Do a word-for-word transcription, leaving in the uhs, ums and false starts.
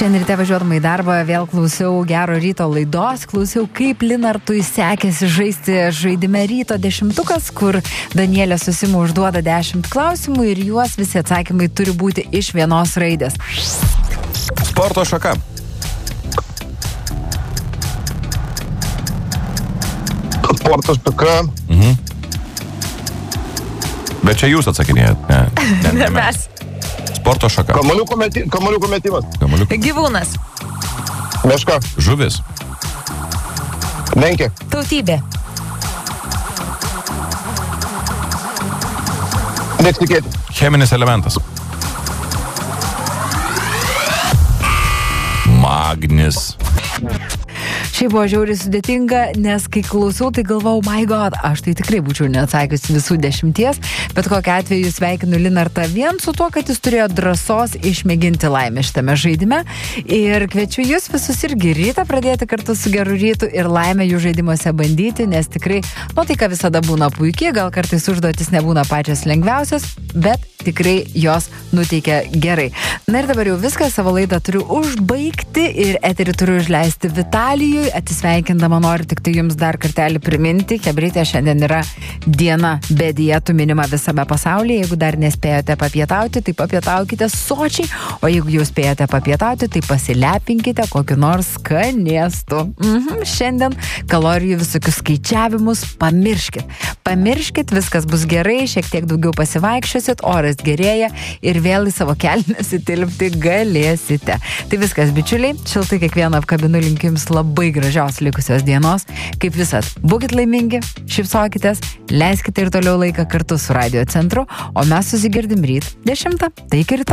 Šiandien ryte važiuodama į darbą vėl klausiau Gero ryto laidos, klausiau, kaip Linartui sekėsi žaisti žaidime Ryto dešimtukas, kur Danielė Susimu užduoda dešimt klausimų ir juos visi atsakymai turi būti iš vienos raidės. Sporto šaka. Sporto šaka. Mhm. Bet čia jūs atsakinėjat. Ne, ne, ne mes. Sporto šaka. Kamuoliukų meti, kamuoliukų metimas. Kamuoliukų. Gyvūnas. Meška. Žuvis. Menkė. Tautybė. Nieks tikėti. Cheminis elementas. Magnis. Šiaip buvo žiauriai sudėtinga, nes kai klausau, tai galvau, my god, aš tai tikrai būčiau neatsakiusi visų dešimties, bet kokiu atveju sveikinu Linartą vien su tuo, kad jis turėjo drąsos išmėginti laimę šitame žaidime ir kviečiu jūs visus irgi rytą pradėti kartu su Geru rytu ir laimę jų žaidimuose bandyti, nes tikrai nuotaika visada būna puikiai, gal kartais užduotis nebūna pačios lengviausios, bet tikrai jos nuteikia gerai. Na ir dabar jau viską, savo laidą turiu užbaigti ir eterį turiu užleisti Vitalijui. Atsisveikindama noriu tik tai jums dar kartelį priminti, chebrytė šiandien yra diena be dietų minima visame pasaulyje. Jeigu dar nespėjote papietauti, tai papietaukite sočiai, o jeigu jau spėjote papietauti, tai pasilepinkite kokiu nors skanėstu. Mhm, šiandien kalorijų visokius skaičiavimus pamirškit. Pamirškit, viskas bus gerai, šiek tiek daugiau pasivaikščiosit, oras gerėja ir vėl į savo kelnes įtilpti galėsite. Tai viskas, bičiuliai, šiltai kiekvieną apkabinu, linkiu jums labai gražios likusios dienos. Kaip visad, būkit laimingi, šypsokitės, leiskite ir toliau laiką kartu su Radio Centru, o mes susigirdim ryt dešimtą. Tai iki rytoj.